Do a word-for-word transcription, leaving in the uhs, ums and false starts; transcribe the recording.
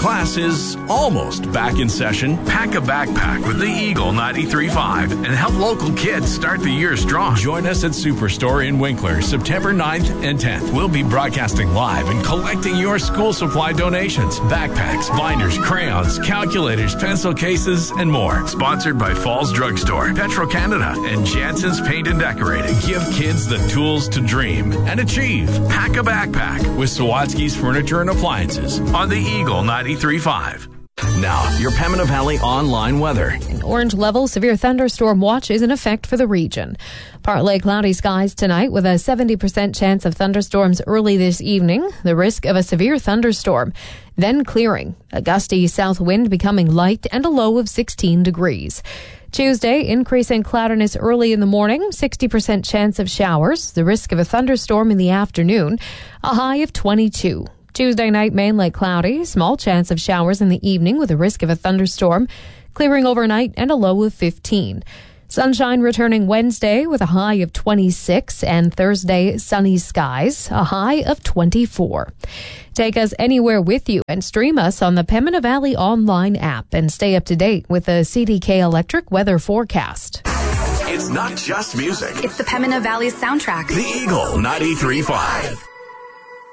Class is almost back in session. Pack a backpack with the Eagle ninety-three point five and help local kids start the year strong. Join us at Superstore in Winkler September ninth and tenth. We'll be broadcasting live and collecting your school supply donations. Backpacks, binders, crayons, calculators, pencil cases, and more. Sponsored by Falls Drugstore, Petro Canada, and Jansen's Paint and Decorating. Give kids the tools to dream and achieve. Pack a backpack with Sawatsky's Furniture and Appliances on the Eagle ninety-three point five. Now, your Pembina Valley online weather. An orange level severe thunderstorm watch is in effect for the region. Partly cloudy skies tonight with a seventy percent chance of thunderstorms early this evening. The risk of a severe thunderstorm. Then clearing. A gusty south wind becoming light and a low of sixteen degrees. Tuesday, increasing cloudiness early in the morning, sixty percent chance of showers, the risk of a thunderstorm in the afternoon, a high of twenty-two. Tuesday night, mainly cloudy, small chance of showers in the evening with a risk of a thunderstorm, clearing overnight and a low of fifteen. Sunshine returning Wednesday with a high of twenty-six, and Thursday, sunny skies, a high of twenty-four. Take us anywhere with you and stream us on the Pembina Valley online app and stay up to date with the C D K Electric weather forecast. It's not just music. It's the Pembina Valley soundtrack. The Eagle ninety-three point five.